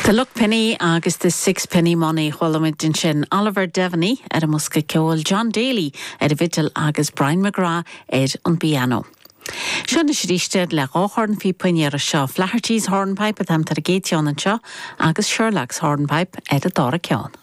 The Luck Penny agus the 6 penny money cholamid din sin Oliver Devaney a musca ceol John Daly a vital agus Brian McGrath on piano. Sean is ríiste le gáthorn fi puinear a seo Flaherty's hornpipe a tam tar a géitián an seo agus Sherlock's hornpipe a dára ceán.